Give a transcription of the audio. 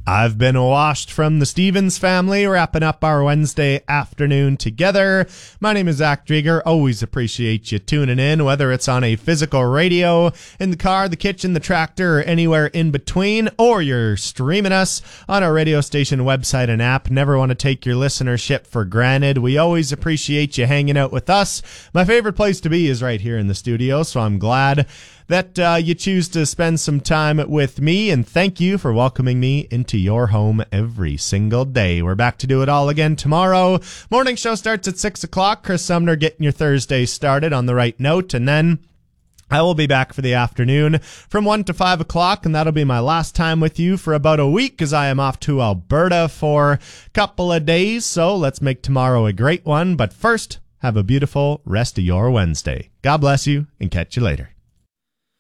I've been washed from the Stevens family, wrapping up our Wednesday afternoon together. My name is Zach Drieger. Always appreciate you tuning in, whether it's on a physical radio, in the car, the kitchen, the tractor, or anywhere in between, or you're streaming us on our radio station website and app. Never want to take your listenership for granted. We always appreciate you hanging out with us. My favorite place to be is right here in the studio, so I'm glad that you choose to spend some time with me, and thank you for welcoming me into your home every single day. We're back to do it all again tomorrow. Morning show starts at 6 o'clock. Chris Sumner getting your Thursday started on the right note, and then I will be back for the afternoon from 1 to 5 o'clock, and that'll be my last time with you for about a week as I am off to Alberta for a couple of days, so let's make tomorrow a great one. But first, have a beautiful rest of your Wednesday. God bless you, and catch you later.